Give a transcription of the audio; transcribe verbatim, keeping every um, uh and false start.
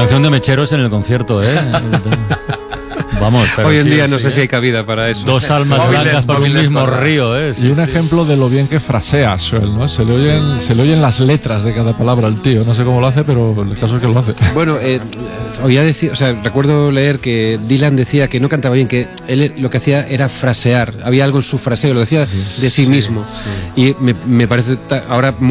Canción de mecheros en el concierto, ¿eh? Vamos, pero hoy en sí, día sí, no sé ¿eh? si hay cabida para eso. Dos almas Móviles, blancas por un móviles mismo para- río, ¿eh? Sí, Y un sí. ejemplo de lo bien que frasea Joel, ¿no? Se le oyen, se le oyen las letras de cada palabra al tío. No sé cómo lo hace, pero el caso es que lo hace. Bueno, eh, oía decir, o sea, recuerdo leer que Dylan decía que no cantaba bien, que él lo que hacía era frasear. Había algo en su fraseo, lo decía de sí mismo. Y me, me parece ta- ahora